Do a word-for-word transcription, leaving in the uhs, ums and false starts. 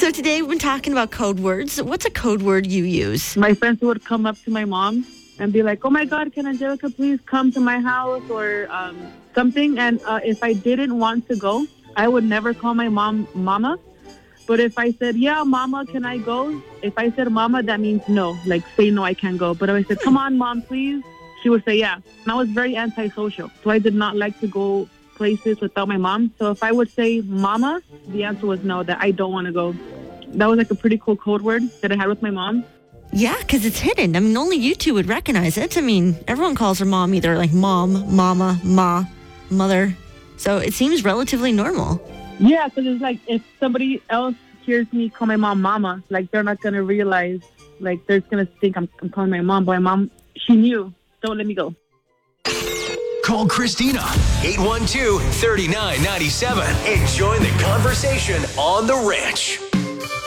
So today we've been talking about code words. What's a code word you use? My friends would come up to my mom and be like, oh my God, can Angelica please come to my house or um, something? And uh, if I didn't want to go, I would never call my mom mama. But if I said, yeah, mama, can I go? If I said mama, that means no, like say no, I can't go. But if I said, come on, mom, please, she would say yeah. And I was very antisocial. So I did not like to go places without my mom. So if I would say mama, the answer was no, that I don't want to go. That was like a pretty cool code word that I had with my mom. Yeah, because it's hidden. I mean, only you two would recognize it. I mean, everyone calls her mom either like mom, mama, ma, mother. So it seems relatively normal. Yeah, because it's like if somebody else hears me call my mom mama, like they're not going to realize, like they're going to think I'm, I'm calling my mom. But my mom, she knew. Don't let me go. Call Christina, eight one two, three nine nine seven, and join the conversation on The Ranch.